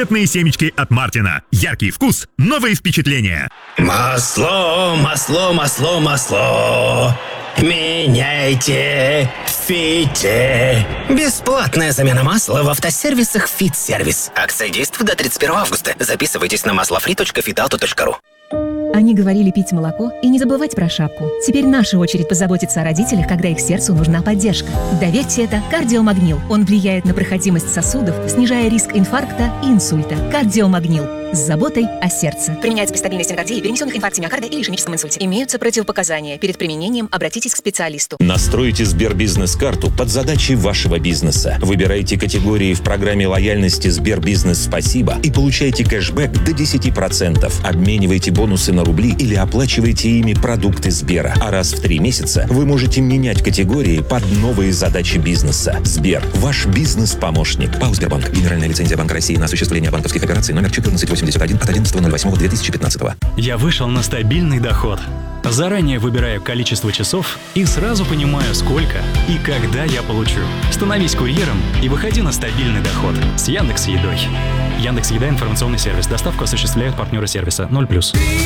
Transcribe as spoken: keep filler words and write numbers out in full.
Мятные семечки от Мартина. Яркий вкус, новые впечатления. Масло, масло, масло, масло. Меняйте в Фите. Бесплатная замена масла в автосервисах «Фит-сервис». Акция действует до тридцать первого августа. Записывайтесь на маслофри точка фитауто точка ру. Они говорили пить молоко и не забывать про шапку. Теперь наша очередь позаботиться о родителях, когда их сердцу нужна поддержка. Доверьте это кардиомагнил. Он влияет на проходимость сосудов, снижая риск инфаркта и инсульта. Кардиомагнил. С заботой о сердце. Применяется при стабильной стенокардии, перенесенных инфаркте миокарда или ишемическом инсульте. Имеются противопоказания. Перед применением обратитесь к специалисту. Настройте Сбербизнес-карту под задачи вашего бизнеса. Выбирайте категории в программе лояльности Сбербизнес Спасибо и получайте кэшбэк до десять процентов. Обменивайте бонусы на рубли или оплачивайте ими продукты Сбера. А раз в три месяца вы можете менять категории под новые задачи бизнеса. Сбер – ваш бизнес-помощник. ПАО «Сбербанк». Генеральная лицензия Банка России на осуществление банковских операций номер четырнадцать восемьдесят один от одиннадцатого ноль восьмого две тысячи пятнадцатого. Я вышел на стабильный доход. Заранее выбираю количество часов и сразу понимаю, сколько и когда я получу. Становись курьером и выходи на стабильный доход с Яндекс.Едой. Яндекс.Еда — информационный сервис. Доставку осуществляют партнеры сервиса. ноль плюс.